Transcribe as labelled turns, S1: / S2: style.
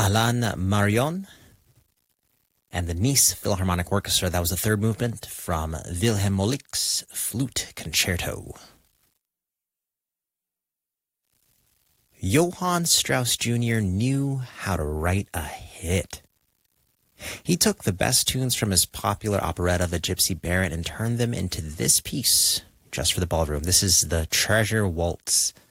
S1: Alain Marion and the Nice Philharmonic Orchestra. That was the third movement from Wilhelm Moelicke's Flute Concerto. Johann Strauss Jr. knew how to write a hit. He took the best tunes from his popular operetta, The Gypsy Baron, and turned them into this piece just for the ballroom. This is the Treasure Waltz